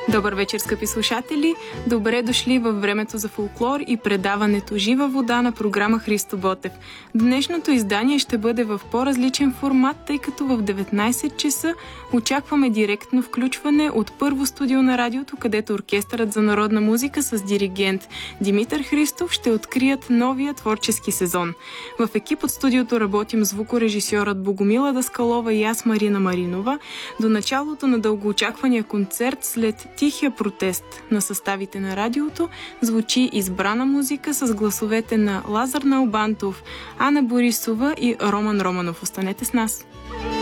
Добър вечер, скъпи слушатели! Добре дошли във времето за фолклор и предаването Жива вода на програма Христо Ботев. Днешното издание ще бъде в по-различен формат, тъй като в 19 часа очакваме директно включване от първо студио на радиото, където Оркестърът за народна музика с диригент Димитър Христов ще открият новия творчески сезон. В екип от студиото работим звукорежисьорът Богомила Даскалова и аз, Марина Маринова. До началото на дългоочаквания концерт след тихия протест на съставите на радиото звучи избрана музика с гласовете на Лазар Налбантов, Ана Борисова и Роман Романов. Останете с нас!